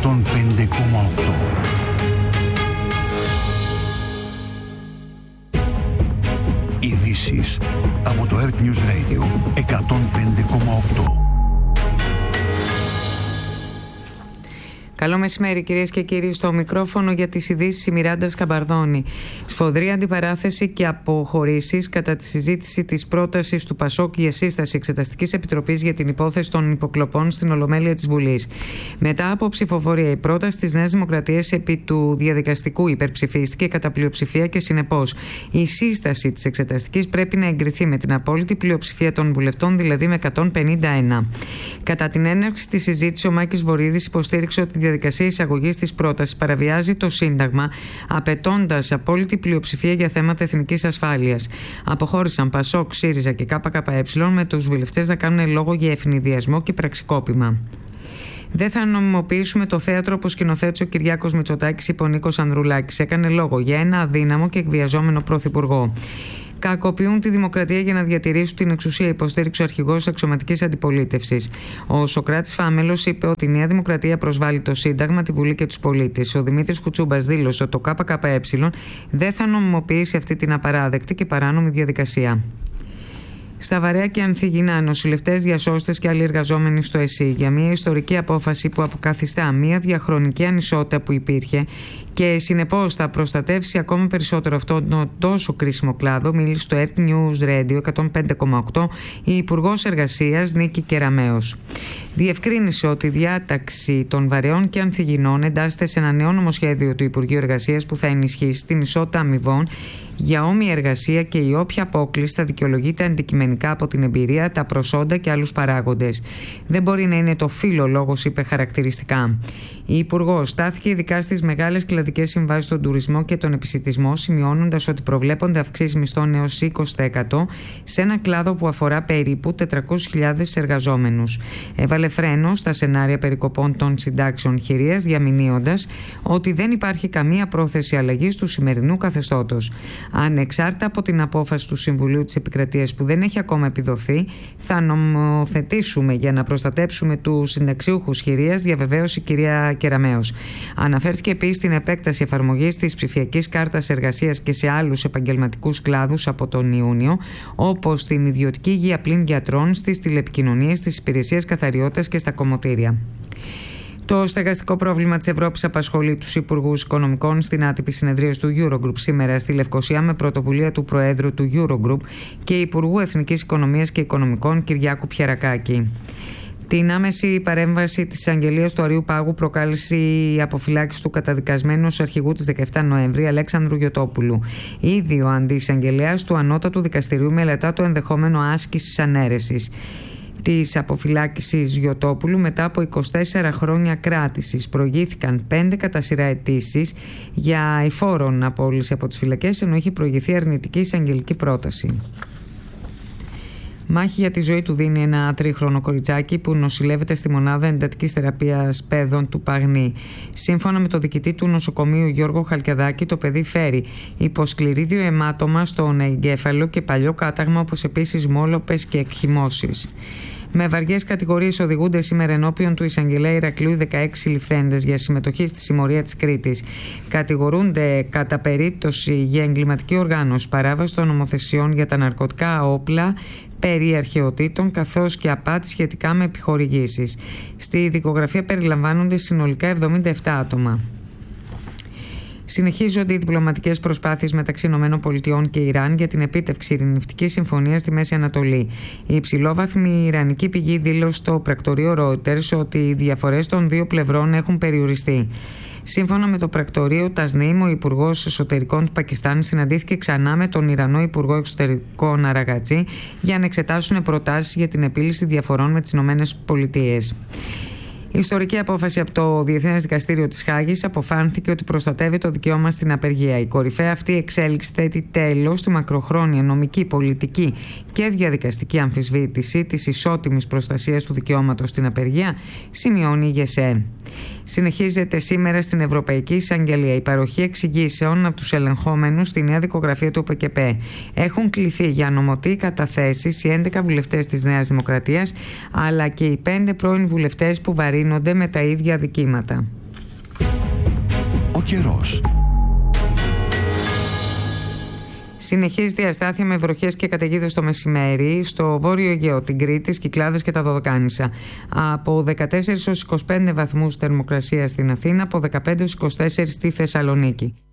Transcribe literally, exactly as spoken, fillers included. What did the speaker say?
εκατόν πέντε κόμμα οκτώ. Ειδήσεις από το Earth News Radio εκατόν πέντε κόμμα οκτώ. Καλό μεσημέρι, κυρίες και κύριοι. Στο μικρόφωνο για τις ειδήσεις η Μιράντα Σκαμπαρδόνη. Σφοδρή αντιπαράθεση και αποχωρήσεις κατά τη συζήτηση της πρότασης του Πασόκ για σύσταση Εξεταστικής Επιτροπής για την υπόθεση των υποκλοπών στην Ολομέλεια της Βουλής. Μετά από ψηφοφορία, η πρόταση της Νέας Δημοκρατίας επί του διαδικαστικού υπερψηφίστηκε κατά πλειοψηφία και συνεπώς η σύσταση της Εξεταστικής πρέπει να εγκριθεί με την απόλυτη πλειοψηφία των βουλευτών, δηλαδή με εκατόν πενήντα ένα. Κατά την έναρξη της συζήτησης, ο Μάκης Βορίδης υποστήριξε ότι η διαδικασία εισαγωγής της πρότασης παραβιάζει το Σύνταγμα, απαιτώντας απόλυτη πλειοψηφία για θέματα εθνικής ασφάλειας. Αποχώρησαν Πασόκ, ΣΥΡΙΖΑ και ΚΚΕ, με τους βουλευτές να κάνουν λόγο για ευνηδιασμό και πραξικόπημα. Δεν θα νομιμοποιήσουμε το θέατρο, όπως σκηνοθέτησε ο Κυριάκος Μητσοτάκης, είπε ο Νίκος Ανδρουλάκης. Έκανε λόγο για ένα αδύναμο και εκβιαζόμενο πρωθυπουργό. Κακοποιούν τη δημοκρατία για να διατηρήσουν την εξουσία, υποστήριξε ο αρχηγός της αξιωματικής αντιπολίτευσης. Ο Σωκράτης Φάμελος είπε ότι η Νέα Δημοκρατία προσβάλλει το Σύνταγμα, τη Βουλή και τους πολίτες. Ο Δημήτρης Κουτσούμπας δήλωσε ότι το ΚΚΕ δεν θα νομιμοποιήσει αυτή την απαράδεκτη και παράνομη διαδικασία. Στα Βαρέα και Ανθυγινά, νοσηλευτές, διασώστες και άλλοι εργαζόμενοι στο ΕΣΥ για μια ιστορική απόφαση που αποκαθιστά μια διαχρονική ανισότητα που υπήρχε και συνεπώς θα προστατεύσει ακόμα περισσότερο αυτόν τον τόσο κρίσιμο κλάδο, μίλησε στο Earth News Radio εκατόν πέντε κόμμα οκτώ η Υπουργός Εργασίας Νίκη Κεραμέως. Διευκρίνησε ότι η διάταξη των Βαρεών και Ανθυγινών εντάσσεται σε ένα νέο νομοσχέδιο του Υπουργείου Εργασίας που θα ενισχύσει την ισότητα αμοιβών για όμοια εργασία και η όποια απόκληση θα δικαιολογείται αντικειμενικά από την εμπειρία, τα προσόντα και άλλους παράγοντες. Δεν μπορεί να είναι το φύλο λόγος, είπε χαρακτηριστικά. Η Υπουργός στάθηκε ειδικά στις μεγάλες κλαδικές συμβάσεις στον τουρισμό και τον επισιτισμό, σημειώνοντας ότι προβλέπονται αυξήσεις μισθών έως είκοσι τοις εκατό σε ένα κλάδο που αφορά περίπου τετρακόσιες χιλιάδες εργαζόμενους. Έβαλε φρένο στα σενάρια περικοπών των συντάξεων χειρίας, διαμηνύοντας ότι δεν υπάρχει καμία πρόθεση αλλαγής του σημερινού καθεστώτος. Ανεξάρτητα από την απόφαση του Συμβουλίου της Επικρατείας που δεν έχει ακόμα επιδοθεί, θα νομοθετήσουμε για να προστατέψουμε τους συνταξιούχους χειρίας, διαβεβαίωσε η κυρία Κεραμέως. Αναφέρθηκε επίσης στην επέκταση εφαρμογής της ψηφιακής κάρτας εργασίας και σε άλλους επαγγελματικούς κλάδους από τον Ιούνιο, όπως στην ιδιωτική υγεία πλην γιατρών, στις τηλεπικοινωνίες, στις υπηρεσίες καθαριότητας και στα κομμωτήρια. Το στεγαστικό πρόβλημα της Ευρώπης απασχολεί τους υπουργούς οικονομικών στην άτυπη συνεδρίαση του Eurogroup σήμερα στη Λευκοσία με πρωτοβουλία του Προέδρου του Eurogroup και Υπουργού Εθνικής Οικονομίας και Οικονομικών Κυριάκου Πιερακάκη. Την άμεση παρέμβαση της εισαγγελίας του Αριού Πάγου προκάλεσε η αποφυλάκηση του καταδικασμένου ως αρχηγού της δεκαεφτά Νοεμβρίου Αλέξανδρου Γιωτόπουλου. Ήδη ο αντιεισαγγελέας του Ανώτατου Δικαστηρίου μελετά το ενδεχόμενο άσκησης ανέρεσης της αποφυλάκησης Γιωτόπουλου μετά από είκοσι τέσσερα χρόνια κράτησης. Προηγήθηκαν πέντε κατά σειρά αιτήσεις για εφόρον απόλυση από τις φυλακές, ενώ έχει προηγηθεί αρνητική εισαγγελική πρόταση. Μάχη για τη ζωή του δίνει ένα τρίχρονο κοριτσάκι που νοσηλεύεται στη μονάδα εντατικής θεραπείας παιδών του Παγνή. Σύμφωνα με το διοικητή του νοσοκομείου Γιώργο Χαλκιαδάκη, το παιδί φέρει υποσκληρίδιο αιμάτωμα στον εγκέφαλο και παλιό κάταγμα, όπως επίσης μόλοπες και εκχυμώσεις. Με βαριές κατηγορίες οδηγούνται σήμερα ενώπιον του εισαγγελέα Ηρακλείου δεκαέξι συλληφθέντες για συμμετοχή στη συμμορία της Κρήτης. Κατηγορούνται κατά περίπτωση για εγκληματική οργάνωση, παράβαση των νομοθεσιών για τα ναρκωτικά όπλα, περί αρχαιοτήτων καθώς και απάτη σχετικά με επιχορηγήσεις. Στη δικογραφία περιλαμβάνονται συνολικά εβδομήντα επτά άτομα. Συνεχίζονται οι διπλωματικές προσπάθειες μεταξύ ΗΠΑ και Ιράν για την επίτευξη ειρηνευτικής συμφωνίας στη Μέση Ανατολή. Η υψηλόβαθμη ιρανική πηγή δήλωσε στο πρακτορείο Reuters ότι οι διαφορές των δύο πλευρών έχουν περιοριστεί. Σύμφωνα με το πρακτορείο Τασνίμ, ο Υπουργός Εσωτερικών του Πακιστάν συναντήθηκε ξανά με τον Ιρανό Υπουργό Εξωτερικών Αραγατζή για να εξετάσουν προτάσεις για την επίλυση διαφορών με τις ΗΠΑ. Η ιστορική απόφαση από το Διεθνές Δικαστήριο της Χάγης αποφάνθηκε ότι προστατεύει το δικαίωμα στην απεργία. Η κορυφαία αυτή εξέλιξη θέτει τέλος στη μακροχρόνια νομική, πολιτική και διαδικαστική αμφισβήτηση της ισότιμης προστασίας του δικαιώματος στην απεργία, σημειώνει η ΓΕΣΕ. Συνεχίζεται σήμερα στην Ευρωπαϊκή Εισαγγελία η παροχή εξηγήσεων από τους ελεγχόμενους στη νέα δικογραφία του ΟΠΕΚΕΠΕ. Έχουν κληθεί για νομοτή καταθέσεις οι έντεκα βουλευτές της Νέας Δημοκρατίας, αλλά και οι πέντε πρώην βουλευτές που βαρύνονται με τα ίδια δικήματα. Ο καιρός. Συνεχίζεται η αστάθεια με βροχές και καταιγίδες το μεσημέρι στο Βόρειο Αιγαίο, την Κρήτη, Κυκλάδες και τα Δωδεκάνησα. Από δεκατέσσερις έως είκοσι πέντε βαθμούς θερμοκρασία στην Αθήνα, από δεκαπέντε έως είκοσι τέσσερα στη Θεσσαλονίκη.